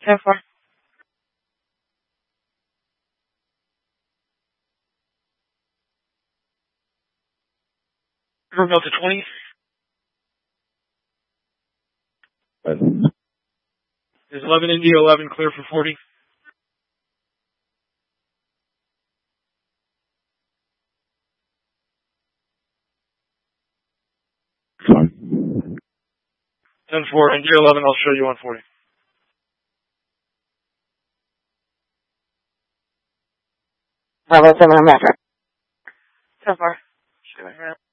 10-4. River Delta 20. Is 11 India 11 clear for 40? Fine. 10-4, India 11, I'll show you on 40. Bravo 7, I'm after. 10-4.